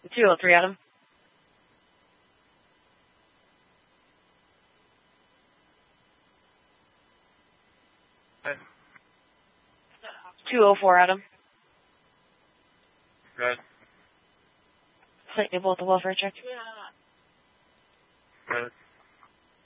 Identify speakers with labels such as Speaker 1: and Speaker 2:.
Speaker 1: 203, Adam.
Speaker 2: Good.
Speaker 1: 204, Adam.
Speaker 2: Good.
Speaker 1: Slightly both the welfare check.
Speaker 2: Good.